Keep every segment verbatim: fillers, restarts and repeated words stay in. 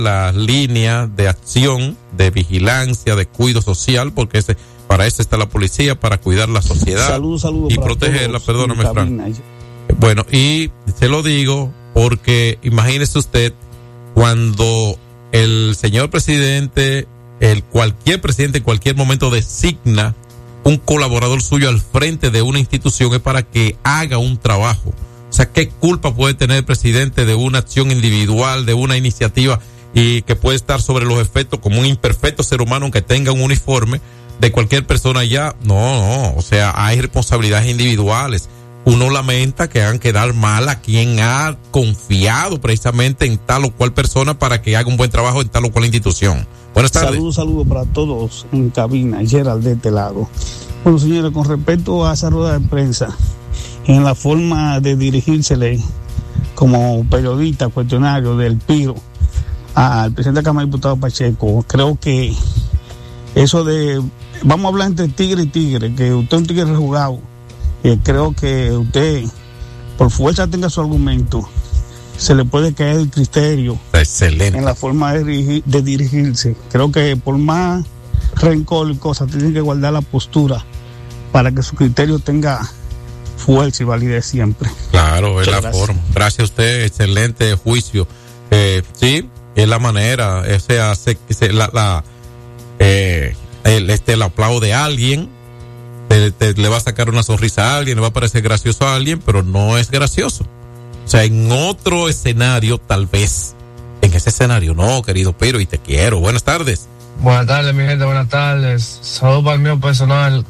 la línea de acción, de vigilancia, de cuidado social, porque ese, para eso está la policía, para cuidar la sociedad. Saludos, saludos y protegerla, perdóname, Frank. Bueno, y se lo digo porque imagínese usted cuando el señor presidente, el cualquier presidente en cualquier momento designa un colaborador suyo al frente de una institución, es para que haga un trabajo. O sea, ¿qué culpa puede tener el presidente de una acción individual, de una iniciativa, y que puede estar sobre los efectos como un imperfecto ser humano que tenga un uniforme de cualquier persona ya? No, no, o sea, hay responsabilidades individuales. Uno lamenta que hagan quedar mal a quien ha confiado precisamente en tal o cual persona para que haga un buen trabajo en tal o cual institución. Buenas tardes. Saludos, saludos para todos en cabina. Gerald de este lado. Bueno, señores, con respecto a esa rueda de prensa, en la forma de dirigírsele como periodista, cuestionario del Piro al presidente de la Cámara de Diputados Pacheco, creo que eso de, vamos a hablar entre tigre y tigre, que usted es un tigre rejugado, eh, creo que usted, por fuerza tenga su argumento, se le puede caer el criterio. Excelente. En la forma de, dirigir, de dirigirse. Creo que por más rencor y cosas, tienen que guardar la postura para que su criterio tenga fuerza y validez siempre. Claro, es Muchas la gracias. forma. Gracias a usted, excelente juicio. Eh, sí, es la manera, o sea, se, se, la, la, eh, el, este, el aplauso de alguien, te, te, le va a sacar una sonrisa a alguien, le va a parecer gracioso a alguien, pero no es gracioso. O sea, en otro escenario, tal vez. En ese escenario, no, querido Piro, y te quiero. Buenas tardes. Buenas tardes, mi gente, buenas tardes. Saludos para el mío personal.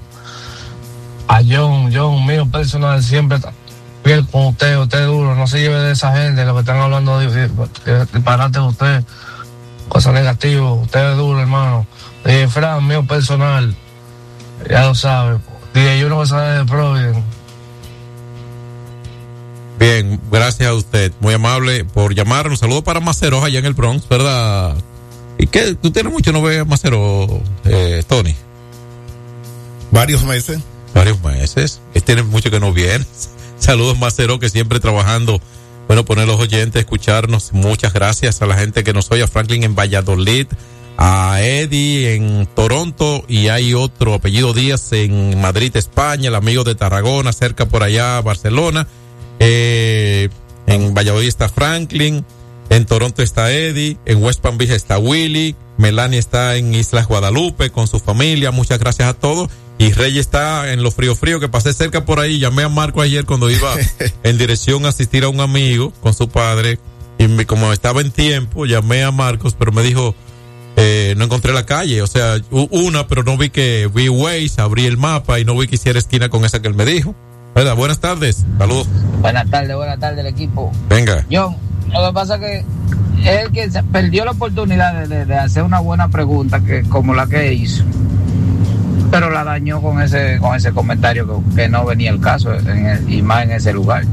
A John, John, mío personal, siempre fiel con usted, usted es duro. No se lleve de esa gente, lo que están hablando de, de, de disparate de usted, cosas negativas. Usted es duro, hermano. D J Fran, mío personal, ya lo sabe. D J uno que sale de Providence. Bien, gracias a usted, muy amable por llamarnos. Saludos para Macero allá en el Bronx, ¿verdad? ¿Y qué? ¿Tú tienes mucho no ves a Macero, eh, Tony? Varios meses. Varios meses. Tiene mucho que no viene. Saludos, Macero, que siempre trabajando. Bueno, poner los oyentes, escucharnos. Muchas gracias a la gente que nos oye, a Franklin en Valladolid, a Eddie en Toronto, y hay otro apellido Díaz en Madrid, España, el amigo de Tarragona, cerca por allá, Barcelona. Eh, en Valladolid está Franklin, en Toronto está Eddie, en West Palm Beach está Willy, Melanie está en Islas Guadalupe con su familia. Muchas gracias a todos. Y Rey está en lo frío frío, que pasé cerca por ahí. Llamé a Marco ayer cuando iba en dirección a asistir a un amigo con su padre, y me, como estaba en tiempo, llamé a Marcos, pero me dijo, eh, no encontré la calle, o sea, una, pero no vi que vi Waze, abrí el mapa y no vi que hiciera esquina con esa que él me dijo. ¿Verdad? Buenas tardes, saludos. Buenas tardes, buenas tardes el equipo. Venga. John, lo que pasa es que es el que se perdió la oportunidad de, de, de hacer una buena pregunta que como la que hizo, pero la dañó con ese con ese comentario que, que no venía el caso en el, y más en ese lugar.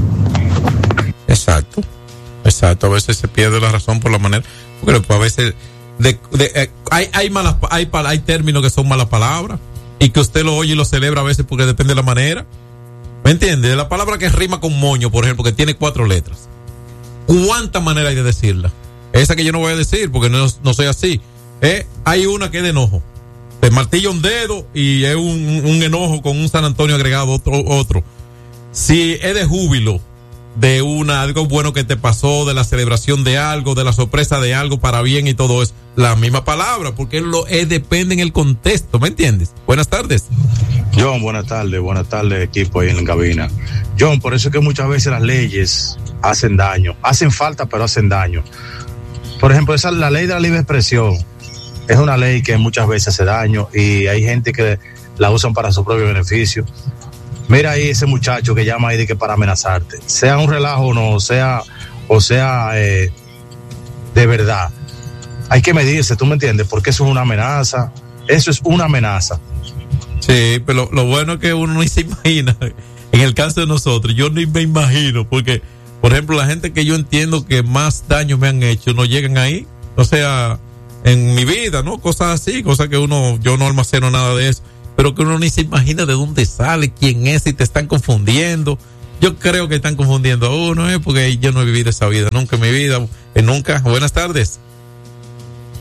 Exacto, exacto. A veces se pierde la razón por la manera, porque a veces de, de, eh, hay hay malas hay hay términos que son malas palabras y que usted lo oye y lo celebra a veces porque depende de la manera. ¿Me entiende? La palabra que rima con moño, por ejemplo, que tiene cuatro letras. ¿Cuántas maneras hay de decirla? Esa que yo no voy a decir porque no, no soy así. Eh, hay una que es de enojo. Te martilla un dedo y es un, un enojo con un San Antonio agregado, otro, otro. Si es de júbilo, de una, algo bueno que te pasó, de la celebración de algo, de la sorpresa de algo para bien y todo eso, la misma palabra, porque lo es, depende en el contexto, ¿me entiendes? Buenas tardes. John, buenas tardes, buenas tardes equipo ahí en la cabina. John, por eso es que muchas veces las leyes hacen daño, hacen falta pero hacen daño. Por ejemplo, esa la ley de la libre expresión es una ley que muchas veces hace daño y hay gente que la usan para su propio beneficio. Mira ahí ese muchacho que llama ahí de que para amenazarte, sea un relajo o no, sea o sea eh, de verdad. Hay que medirse, ¿tú me entiendes? Porque eso es una amenaza, eso es una amenaza. Sí, pero lo, lo bueno es que uno no se imagina, en el caso de nosotros, yo ni me imagino, porque, por ejemplo, la gente que yo entiendo que más daño me han hecho, no llegan ahí, o sea, en mi vida, ¿no? Cosas así, cosas que uno, yo no almaceno nada de eso, pero que uno ni se imagina de dónde sale, quién es, y te están confundiendo. Yo creo que están confundiendo a uno, ¿eh? Porque yo no he vivido esa vida, nunca en mi vida, eh, nunca. Buenas tardes.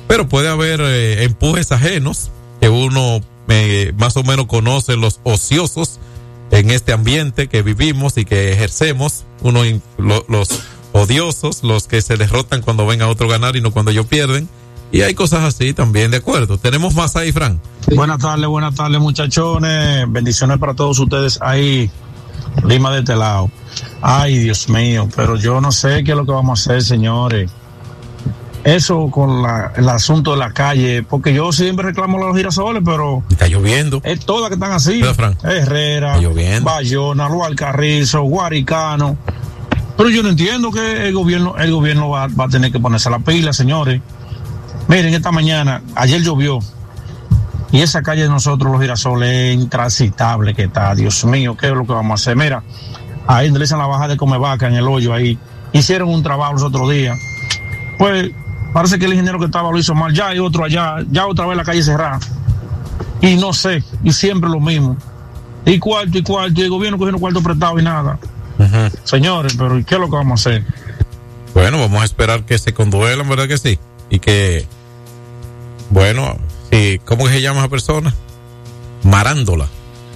pero puede haber eh, empujes ajenos que uno eh, más o menos conoce, los ociosos en este ambiente que vivimos y que ejercemos, uno lo, los odiosos, los que se derrotan cuando ven a otro ganar y no cuando ellos pierden, y hay cosas así también, de acuerdo. Tenemos más ahí, Fran. Buenas tardes, buenas tardes, muchachones, bendiciones para todos ustedes ahí, Lima de este lado. Ay, Dios mío, pero yo no sé qué es lo que vamos a hacer, señores. Eso con la, el asunto de la calle, porque yo siempre reclamo los girasoles, pero está lloviendo. Es todas que están así. Fran? Herrera, Bayona, Los Alcarrizos, Guaricano. Pero yo no entiendo que el gobierno, el gobierno va, va a tener que ponerse a la pila, señores. Miren, esta mañana, ayer llovió, y esa calle de nosotros, Los Girasoles, es intransitable que está. Dios mío, ¿qué es lo que vamos a hacer? Mira, ahí donde le dicen la bajada de Comevaca, en el hoyo ahí, hicieron un trabajo los otros días. Pues parece que el ingeniero que estaba lo hizo mal, ya hay otro allá, ya otra vez la calle cerrada. Y no sé, y siempre lo mismo. Y cuarto, y cuarto, y el gobierno cogiendo cuarto prestado y nada. Uh-huh. Señores, pero ¿qué es lo que vamos a hacer? Bueno, vamos a esperar que se conduelan, ¿verdad que sí? Y que, bueno, sí, ¿cómo se llama esa persona? Marándola.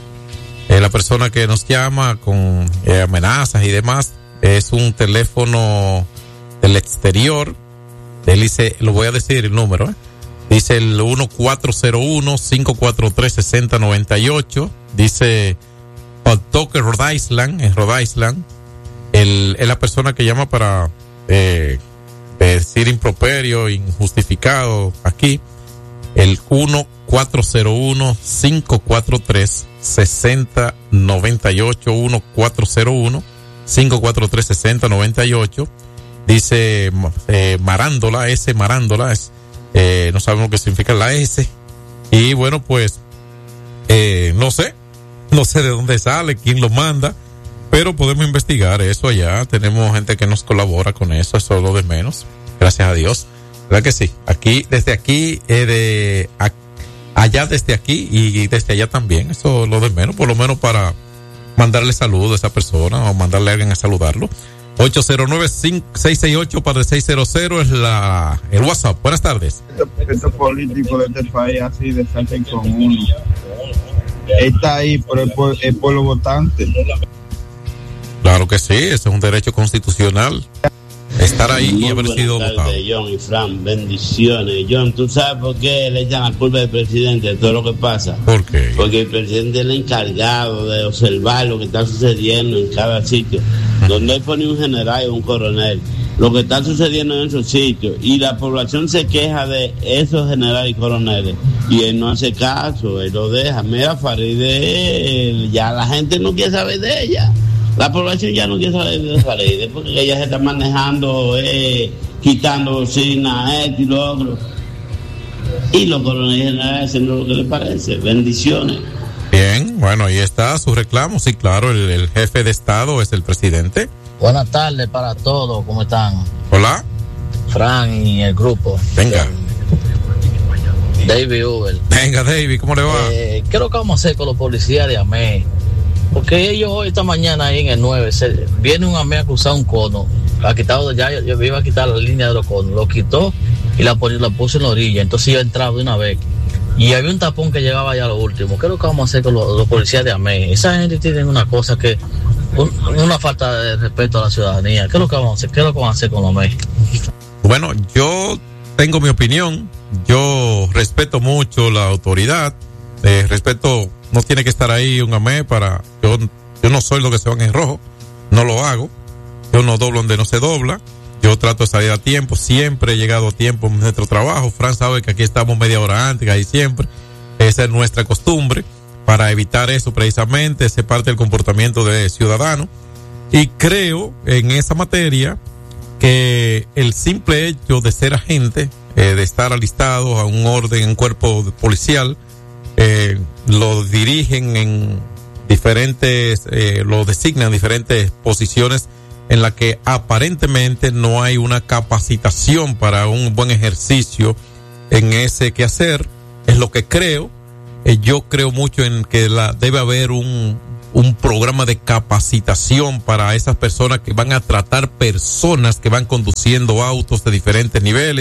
Eh, la persona que nos llama con eh, amenazas y demás, es un teléfono del exterior. Él dice, lo voy a decir el número, ¿eh? Dice el uno cuatro cero uno, cinco cuatro tres, seis cero nueve ocho. Dice Pawtucket, Rhode Island, en Rhode Island. El, es la persona que llama para eh, decir improperio, injustificado aquí. El uno cuatro cero uno, cinco cuatro tres, seis cero nueve ocho. uno cuatro cero uno, cinco cuatro tres, seis cero nueve ocho. Dice eh, Marándola, S Marándola, es, eh, no sabemos qué significa la S. Y bueno, pues, eh, no sé, no sé de dónde sale, quién lo manda, pero podemos investigar eso allá. Tenemos gente que nos colabora con eso, eso es lo de menos, gracias a Dios. ¿Verdad que sí? Aquí, desde aquí, eh, de a, allá desde aquí y desde allá también, eso es lo de menos, por lo menos para mandarle saludos a esa persona o mandarle a alguien a saludarlo. ocho cero nueve, seis seis ocho para el seis cero cero es la el WhatsApp. Buenas tardes. Estos políticos de este país así de frente con uno. Está ahí por el, por el pueblo votante. Claro que sí, ese es un derecho constitucional. Estar ahí muy y haber sido tardes, votado. John y Fran, bendiciones. John, ¿tú sabes por qué le echan la culpa al presidente de todo lo que pasa? ¿Por qué? Porque el presidente es el encargado de observar lo que está sucediendo en cada sitio. Donde él pone un general o un coronel, lo que está sucediendo en esos sitios, y la población se queja de esos generales y coroneles, y él no hace caso, él lo deja. Mira, Faride, ya la gente no quiere saber de ella. La población ya no quiere saber de Faride, porque ella se está manejando, eh, quitando bocinas, esto y lo otro. Y los coroneles generales haciendo lo que les parece. Bendiciones. Bien, bueno, ahí está su reclamo. Sí, claro, el, el jefe de Estado es el presidente. Buenas tardes para todos, ¿cómo están? Hola. Fran y el grupo. Venga. David Uber. Venga, David, ¿cómo le va? Eh, ¿Qué es lo que vamos a hacer con los policías de A M E? Porque ellos hoy, esta mañana ahí en el nueve, se, viene un A M E a cruzar un cono. Ha quitado, ya yo, yo iba a quitar la línea de los conos, lo quitó y la, la puso en la orilla. Entonces yo entraba de una vez. Y había un tapón que llegaba ya a lo último. ¿Qué es lo que vamos a hacer con los, los policías de A M E? Esa gente tiene una cosa que, un, una falta de respeto a la ciudadanía. ¿Qué es lo que vamos a hacer? ¿Qué es lo que vamos a hacer con los A M E? Bueno, yo tengo mi opinión. Yo respeto mucho la autoridad. Eh, respeto, no tiene que estar ahí un A M E para, yo, yo no soy lo que se van en rojo. No lo hago. Yo no doblo donde no se dobla. Yo trato de salir a tiempo, siempre he llegado a tiempo en nuestro trabajo. Fran sabe que aquí estamos media hora antes, ahí siempre. Esa es nuestra costumbre, para evitar eso precisamente, ese parte del comportamiento de ciudadano. Y creo en esa materia que el simple hecho de ser agente, eh, de estar alistado a un orden, en un cuerpo policial, eh, lo dirigen en diferentes, eh, lo designan en diferentes posiciones en la que aparentemente no hay una capacitación para un buen ejercicio en ese quehacer, es lo que creo. Eh, yo creo mucho en que la, debe haber un, un programa de capacitación para esas personas que van a tratar personas que van conduciendo autos de diferentes niveles,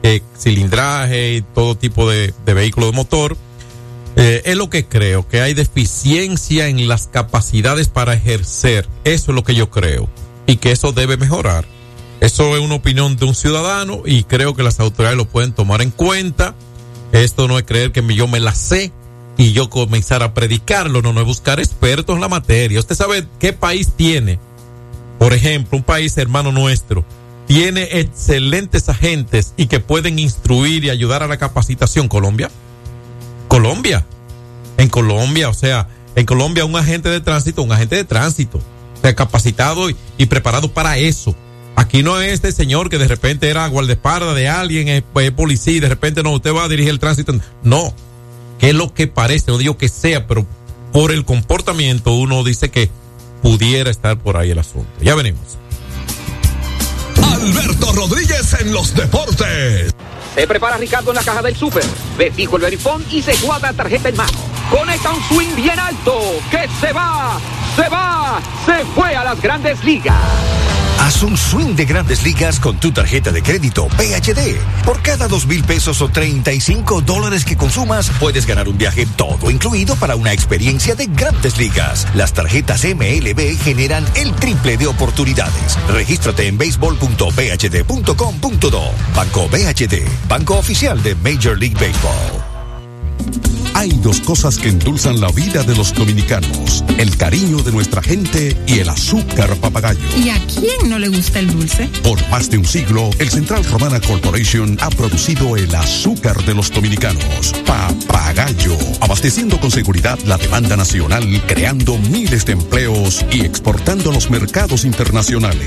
eh, cilindraje y todo tipo de, de vehículo de motor. Eh, es lo que creo, que hay deficiencia en las capacidades para ejercer. Eso es lo que yo creo. Y que eso debe mejorar. Eso es una opinión de un ciudadano y creo que las autoridades lo pueden tomar en cuenta. Esto no es creer que yo me la sé y yo comenzar a predicarlo. No, no es buscar expertos en la materia. ¿Usted sabe qué país tiene? Por ejemplo, un país hermano nuestro tiene excelentes agentes y que pueden instruir y ayudar a la capacitación. ¿Colombia? Colombia. En Colombia, o sea, en Colombia un agente de tránsito, un agente de tránsito, o sea, capacitado y, y preparado para eso. Aquí no es este señor que de repente era guardaespaldas de alguien, es, es policía y de repente no, usted va a dirigir el tránsito. No, que es lo que parece, no digo que sea, pero por el comportamiento uno dice que pudiera estar por ahí el asunto. Ya venimos. Alberto Rodríguez en los deportes. Se prepara Ricardo en la caja del súper. Ve fijo el verifón y se cuadra tarjeta en mano. Conecta un swing bien alto. Que se va, se va, se fue a las Grandes Ligas. Haz un swing de Grandes Ligas con tu tarjeta de crédito P H D. Por cada dos mil pesos o treinta y cinco dólares que consumas, puedes ganar un viaje todo incluido para una experiencia de Grandes Ligas. Las tarjetas M L B generan el triple de oportunidades. Regístrate en béisbol punto p h d punto com punto do. Banco B H D, banco oficial de Major League Baseball. Hay dos cosas que endulzan la vida de los dominicanos: el cariño de nuestra gente y el azúcar papagayo. ¿Y a quién no le gusta el dulce? Por más de un siglo, el Central Romana Corporation ha producido el azúcar de los dominicanos, Papagayo, abasteciendo con seguridad la demanda nacional, creando miles de empleos y exportando a los mercados internacionales.